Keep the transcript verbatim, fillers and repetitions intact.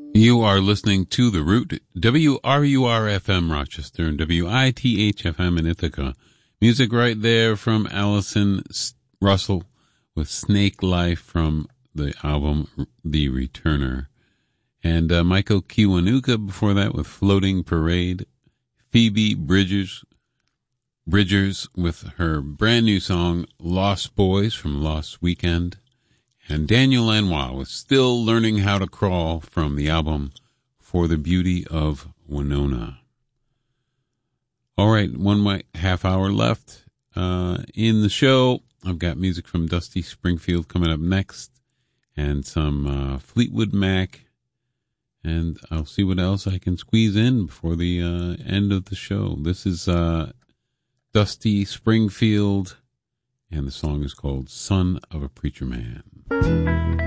You are listening to The Root, W R U R F M Rochester and W I T H F M in Ithaca. Music right there from Allison Russell with Snake Life from the album The Returner. And uh, Michael Kiwanuka before that with Floating Parade. Phoebe Bridgers, Bridgers with her brand new song Lost Boys from Lost Weekend. And Daniel Lanois was Still Learning How to Crawl from the album For the Beauty of Winona. All right, one half hour left uh, in the show. I've got music from Dusty Springfield coming up next and some uh, Fleetwood Mac. And I'll see what else I can squeeze in before the uh, end of the show. This is uh, Dusty Springfield, and the song is called Son of a Preacher Man.